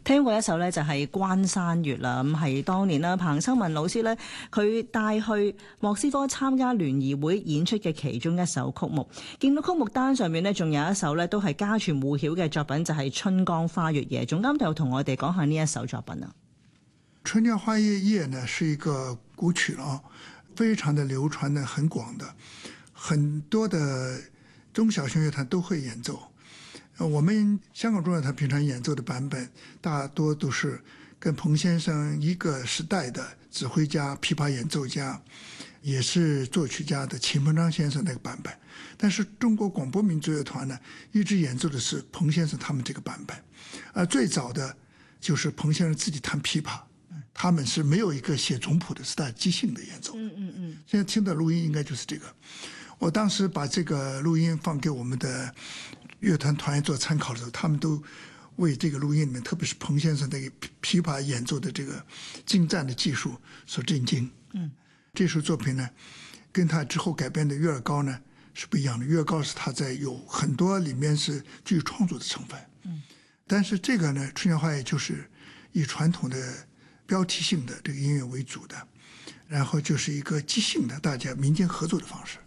聽過一首呢，就係《關山月》啦，咁係當年啦彭修文老師呢，佢帶去莫斯科參加聯誼會演出嘅其中一首曲目。見到曲目單上面呢，仲有一首呢，都係家傳戶曉嘅作品，就係《春江花月夜》。總監就同我哋講下呢一首作品啊。 春江花月夜呢是一個古曲啊，非常的流傳的很廣的，很多的中小型樂團都會演奏。我們香港中樂團平常演奏的版本大多都是跟彭先生一個時代的指揮家、琵琶演奏家，也是作曲家的秦鵬章先生那個版本。但是中國廣播民族樂團呢，一直演奏的是彭先生他們這個版本。最早的就是彭先生自己彈琵琶，他們是沒有一個寫總譜的，是帶即興的演奏。現在聽的錄音應該就是這個。我當時把這個錄音放給我們的樂團團員做參考的時候，他們都為這個錄音裡面，特別是彭先生的琵琶演奏的這個精湛的技術所震驚。這首作品呢，跟他之後改編的《月兒高》呢是不一樣的。《月兒高》是他在有很多裡面是具有創作的成分。但是這個呢，《春江花月》就是以傳統的標題性的這個音樂為主的，然後就是一個即興的大家民間合作的方式。